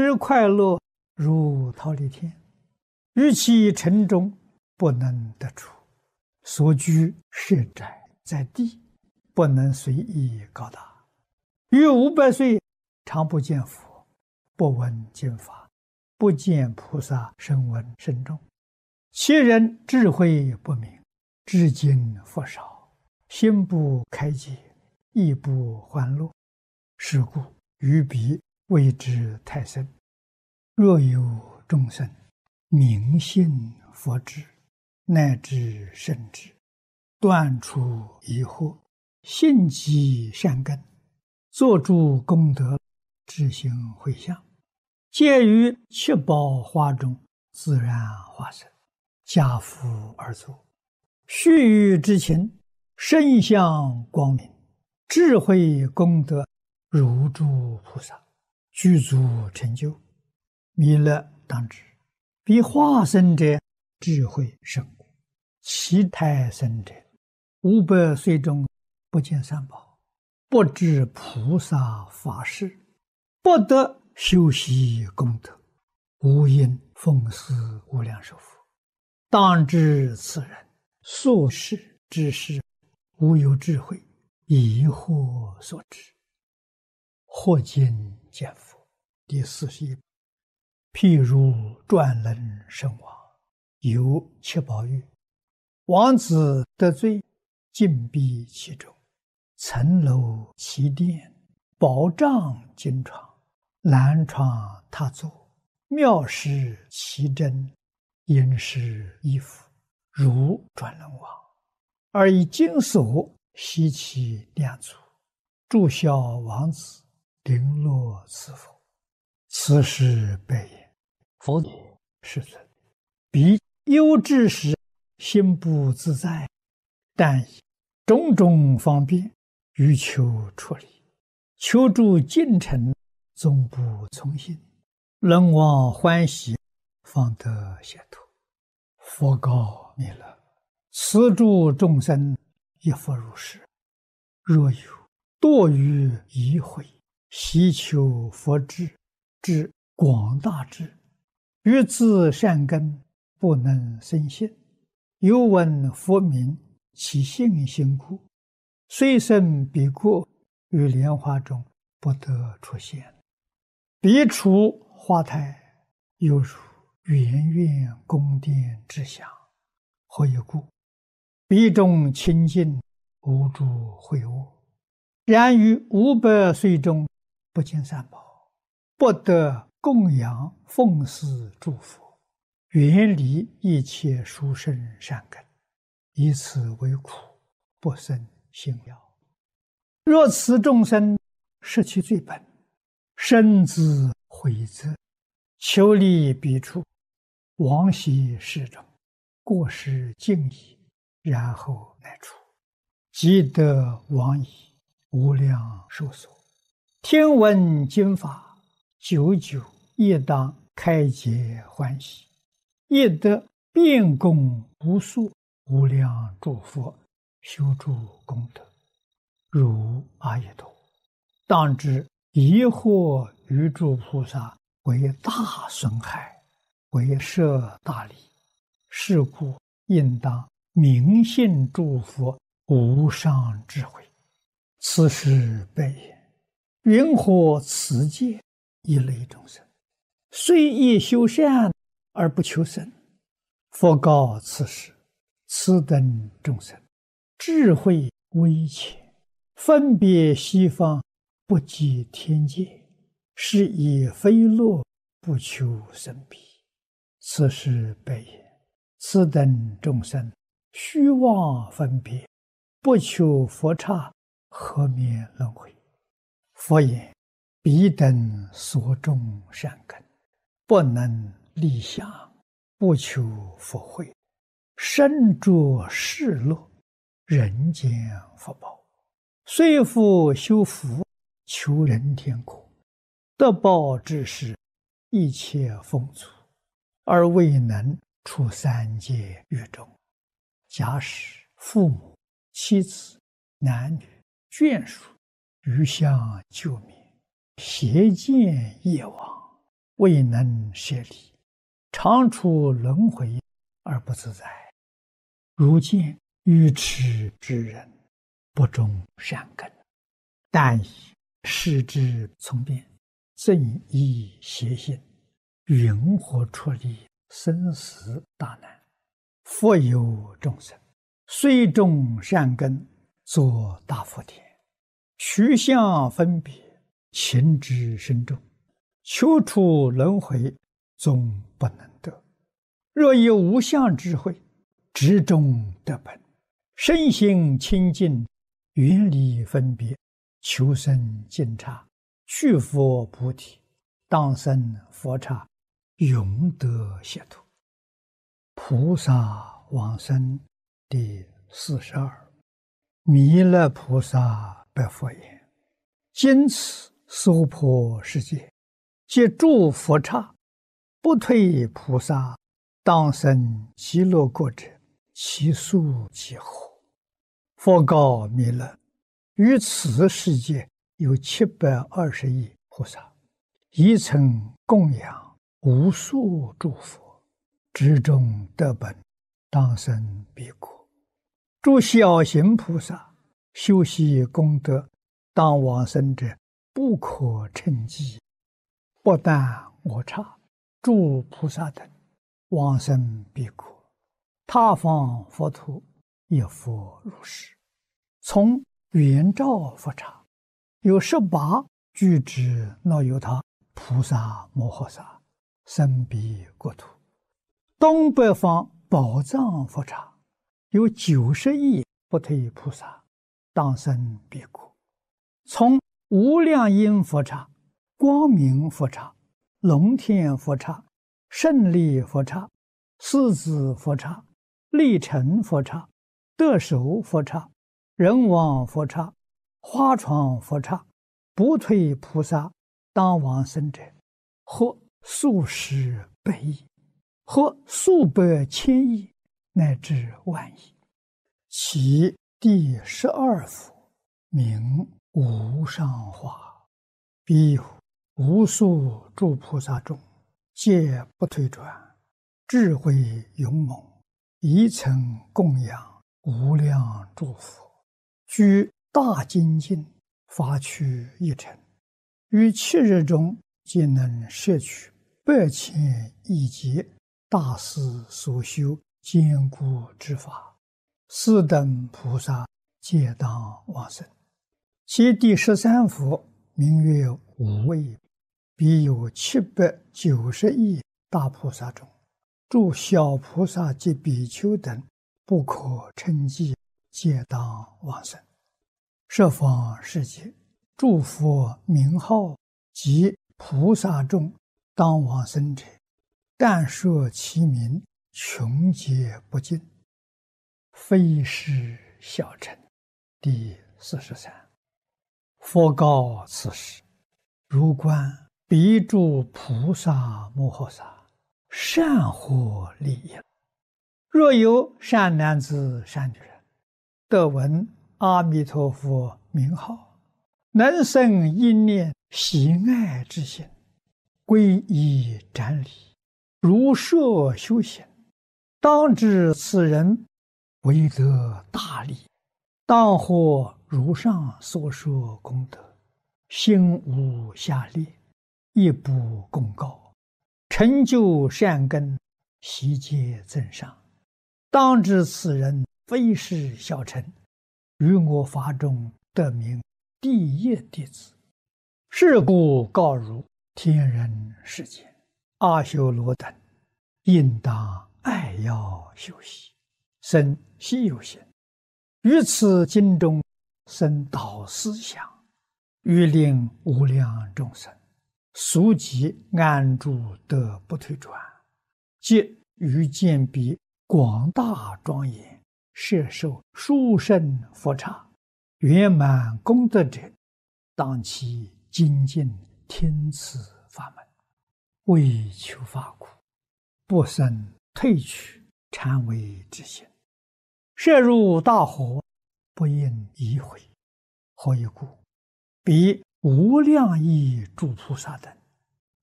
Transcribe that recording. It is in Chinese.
日快乐如桃李天，于其城中不能得出。所居舍宅在地，不能随意高大。于500岁常不见佛，不闻经法，不见菩萨声闻甚众。其人智慧不明，至今佛少，心不开解，意不欢乐。是故于彼谓之太深。若有众生明信佛智，乃至圣智，断除疑惑，信积善根，作诸功德，自行回向，皆于七宝花中自然化身，家父而坐，须臾之情，身相光明，智慧功德如诸菩萨，具足成就。弥勒当知，彼化身者智慧甚故，其胎生者500岁中不见三宝，不知菩萨法事，不得修习功德，无因奉事无量寿佛。当知此人所事之事，无有智慧，疑惑所致。或今见佛第41。譬如转轮圣王，有7宝玉，王子得罪，禁闭其中，层楼其殿，宝帐金床，兰床榻座，妙饰其真，殷实衣服，如转轮王，而以金锁悉其两足，祝孝王子，绫罗赐佛。此时白言：佛也，世尊，彼忧之时，心不自在，但以种种方便，欲求出离，求助近臣，终不从心，人王欢喜，方得解脱。佛告弥勒：此诸众生亦复如是。若有堕于疑慧，希求佛智，至广大智，于自善根不能生信，又闻佛名，其信心故，虽生彼国，于莲花中不得出现。彼处花台，犹如圆圆宫殿之祥。何以故？彼中清净，无诸秽恶。然于500岁中不见三宝，不得供养奉事诸佛，远离一切殊胜善根，以此为苦，不生信了。若此众生失其最本，深自悔责，求离彼处，往昔世中过失尽已，然后乃出，即得往矣，无量寿所。听闻经法，久久亦当开解欢喜，亦得遍供无数无量诸佛，修诸功德，如阿逸多。当知疑惑于诸菩萨为大损害，为摄大利。是故应当明信诸佛无上智慧。此时白言：云何此界一类众生，虽亦修善而不求生？佛告此时：此等众生智慧微浅，分别西方，不及天界，是以非乐，不求生彼。此时白言：此等众生虚妄分别，不求佛刹，何免轮回？佛言：彼等所种善根，不能立想，不求佛慧，身着世乐，人间福报，虽复修福，求人天国，得报之时，一切丰足，而未能出3界狱中。假使父母、妻子、男女、眷属，余相救灭，邪见业往， 未能舍离，常处轮回而不自在。如见愚痴之人，不种善根，但以世之从变，正义邪性，云何出离生死大难？复有众生，虽种善根，作大福田，取相分别，情之深重，求出轮回，终不能得。若有无相智慧，执中得本，身心清净，远离分别，求生净刹，去佛菩提，当生佛刹，永得解脱。菩萨往生第42。弥勒菩萨白佛言：今此娑婆世界，皆诸佛刹，不退菩萨，当生极乐国者，其数几何？佛告弥勒：于此世界有720亿菩萨，一曾供养无数诸佛，执中得本，当生彼国。诸小行菩萨修习功德，当往生者不可称计。不但我刹，诸菩萨等往生彼国，他方佛土亦复如是。从圆照佛刹，有18具之那由他菩萨摩诃萨生彼国土。东北方宝藏佛刹，有90亿不退菩萨，当生彼国。从无量音佛刹、光明佛刹、龙天佛刹、胜利佛刹、狮子佛刹、力成佛刹、得手佛刹、人王佛刹、花床佛刹，不退菩萨当往生者，或数十百亿，或数百千亿，乃至万亿。其第12佛名无上化，彼有无数诸菩萨中，皆不退转，智慧勇猛，一曾供养无量诸佛，居大精进，发趣一尘，于7日中皆能摄取8千亿劫大师所修坚固之法，四等菩萨皆当往生。其第13佛名曰无畏，彼有790亿大菩萨中，诸小菩萨及比丘等不可称计，皆当往生。十方世界诸佛名号及菩萨众当往生者，但说其名，穷劫不尽，非是小乘。第43。佛告此时：如观彼诸菩萨摩诃萨，善获利益。若有善男子善女人，得闻阿弥陀佛名号，能生一念喜爱之心，皈依瞻礼，如设修行，当知此人为得大利，当获如上所说功德，心无下劣，亦不共高，成就善根，悉皆增上。当知此人非是小乘，于我法中得名第一弟子。是故告汝天人世间阿修罗等，应当爱要修习，生希有心，于此经中生导思想，欲令无量众生速即安住得不退转，即于见彼广大庄严，摄受殊胜佛刹，圆满功德者，当其精进听此法门，为求法苦，不生退去禅为之心，摄入大火，不应疑悔。何以故？彼无量亿诸菩萨等